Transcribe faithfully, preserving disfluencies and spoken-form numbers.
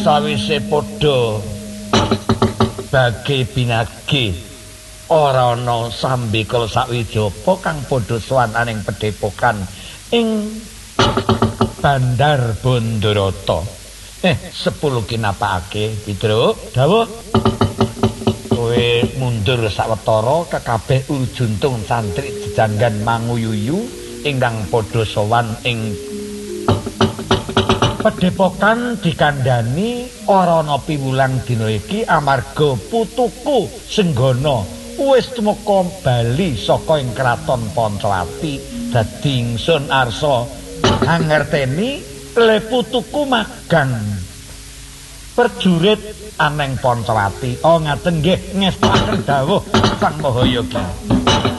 sawise padha bagi binagi ora ana sambikala sawijapa kang padha sowan aning Padepokan ing Bandar Bondarata. Eh, sepuluh kinapake, Pitruk. Dawuh. Kowe mundur sawetara kekabeh urjuntung santri jejanggan Manguyuyu ingkang padha sowan ing Padepokan dikandhani ora ana piwulang dina iki amarga putuku Senggana wis tumeka bali saka ing kraton Pancawati. Dadi ingsun arsa angerteni le putuku magang perjurit aneng Pancawati. Oh ngaten nggih ngestaken dawuh Sang Mahayogi.